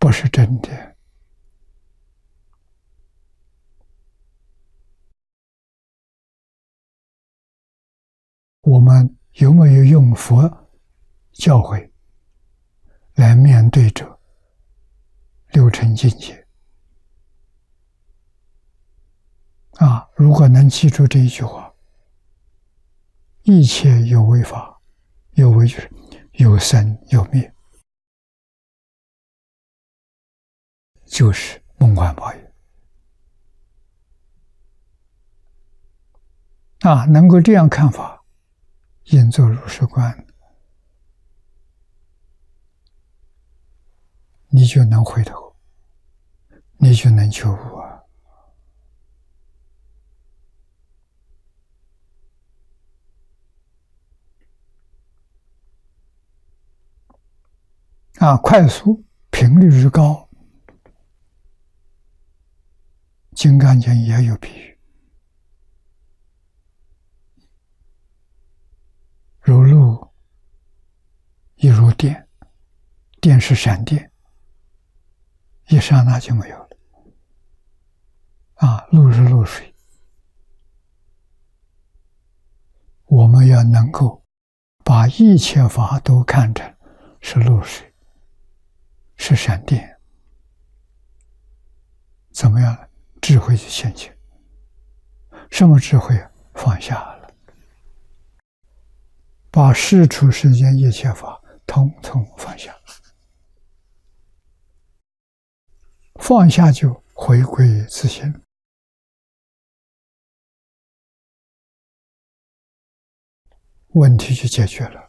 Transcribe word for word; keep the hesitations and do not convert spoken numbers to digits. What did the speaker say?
不是真的。我们有没有用佛教诲来面对这六尘境界？啊，如果能记住这一句话，一切有为法，有为就是有生有灭，就是梦幻法也。啊，能够这样看法，应作如是观，你就能回头，你就能觉悟啊！啊，快速频率之高，《金刚经》也有比喻，如露亦如电，电是闪电，一刹那就没有了。啊，露是露水，我们要能够把一切法都看成是露水，是闪电，怎么样呢？智慧就现前。什么智慧啊？放下了，把世出世间一切法统统放下，放下就回归自性，问题就解决了。